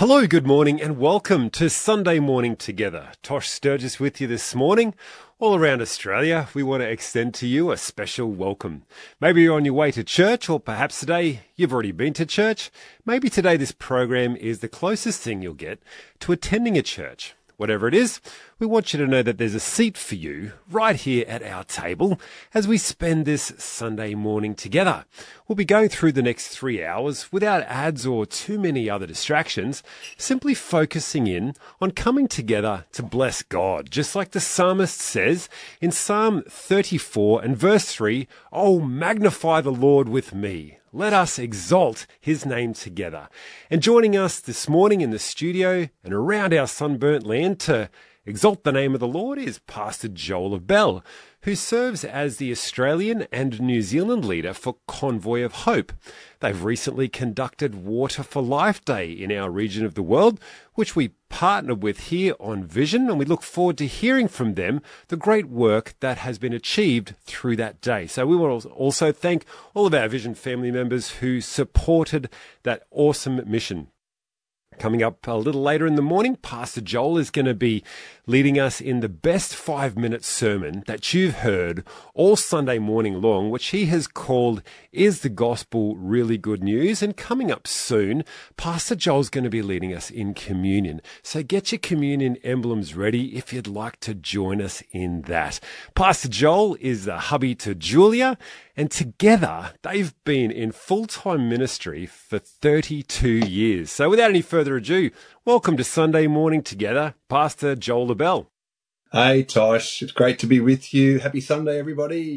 Hello, good morning, and welcome to Sunday Morning Together. Tosh Sturgis with you this morning. All around Australia, we want to extend to you a special welcome. Maybe you're on your way to church, or perhaps today you've already been to church. Maybe today this program is the closest thing you'll get to attending a church. Whatever it is, we want you to know that there's a seat for you right here at our table as we spend this Sunday morning together. We'll be going through the next 3 hours without ads or too many other distractions, simply focusing in on coming together to bless God, just like the psalmist says in Psalm 34 and verse 3, "Oh, magnify the Lord with me. Let us exalt his name together." And joining us this morning in the studio and around our sunburnt land to exalt the name of the Lord is Pastor Joel Abell, who serves as the Australian and New Zealand leader for Convoy of Hope. They've recently conducted Water for Life Day in our region of the world, which we partnered with here on Vision, and we look forward to hearing from them the great work that has been achieved through that day. So we want to also thank all of our Vision family members who supported that awesome mission. Coming up a little later in the morning, Pastor Joel is going to be leading us in the best 5-minute sermon that you've heard all Sunday morning long, which he has called "Is the Gospel Really Good News?" And coming up soon, Pastor Joel's going to be leading us in communion. So get your communion emblems ready if you'd like to join us in that. Pastor Joel is the hubby to Julia, and together they've been in full-time ministry for 32 years. So without any further ado, welcome to Sunday Morning Together, Pastor Joel Abell. Hey, Tosh. It's great to be with you. Happy Sunday, everybody.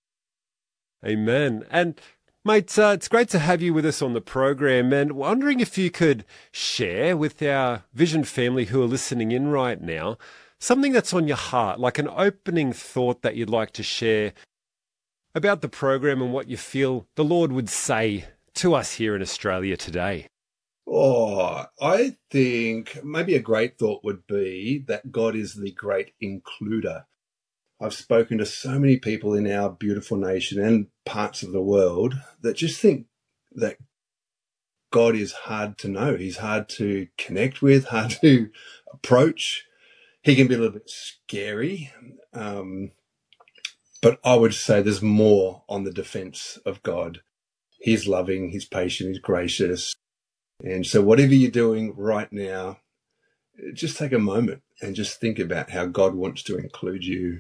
Amen. And mate, it's great to have you with us on the program, and wondering if you could share with our Vision family who are listening in right now something that's on your heart, like an opening thought that you'd like to share about the program and what you feel the Lord would say to us here in Australia today. Oh, I think maybe a great thought would be that God is the great includer. I've spoken to so many people in our beautiful nation and parts of the world that just think that God is hard to know. He's hard to connect with, hard to approach. He can be a little bit scary. But I would say there's more on the defense of God. He's loving, he's patient, he's gracious. And so whatever you're doing right now, just take a moment and just think about how God wants to include you.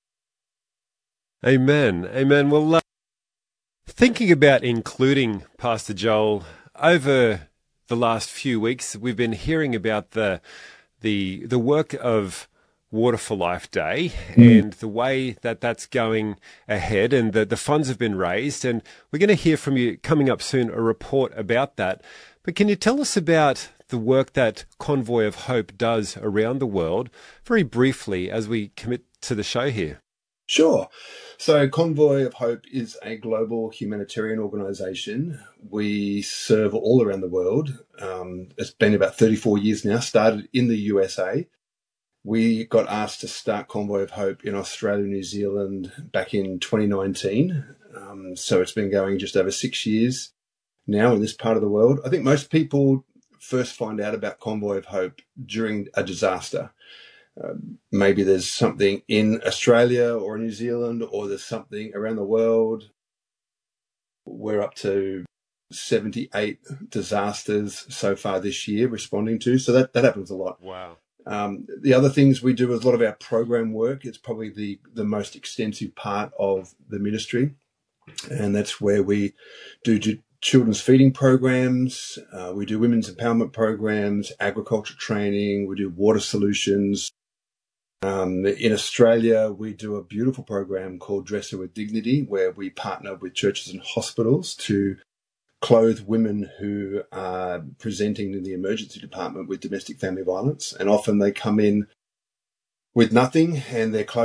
Amen. Amen. Well, thinking about including, Pastor Joel, over the last few weeks, we've been hearing about the work of Water for Life Day and the way that that's going ahead, and the funds have been raised. And we're going to hear from you coming up soon, a report about that. But can you tell us about the work that Convoy of Hope does around the world, very briefly, as we commit to the show here? Sure. So Convoy of Hope is a global humanitarian organisation. We serve all around the world. It's been about 34 years now, started in the USA. We got asked to start Convoy of Hope in Australia and New Zealand back in 2019. So it's been going just over 6 years now in this part of the world. I think most people first find out about Convoy of Hope during a disaster. Maybe there's something in Australia or New Zealand, or there's something around the world. We're up to 78 disasters so far this year responding to. So that happens a lot. Wow. The other things we do is a lot of our program work. It's probably the most extensive part of the ministry. And that's where we do children's feeding programs. We do women's empowerment programs, agriculture training. We do water solutions. In Australia, we do a beautiful program called Dress Her with Dignity, where we partner with churches and hospitals to clothe women who are presenting in the emergency department with domestic family violence. And often they come in with nothing and they're clothed